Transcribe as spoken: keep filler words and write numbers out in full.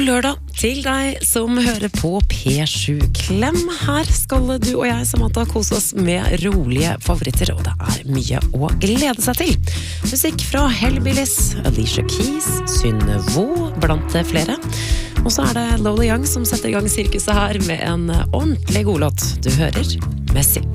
God lørdag til deg som hører på P sju Klem. Her skal du og jeg, Samantha, kose oss med rolige favoritter, og det er mye å glede seg til. Musikk fra Hellbillies, Alicia Keys, Synnevo, blant flere. Og så er det Lola Young som setter i gang sirkuset her med en ordentlig god låt. Du hører Messi.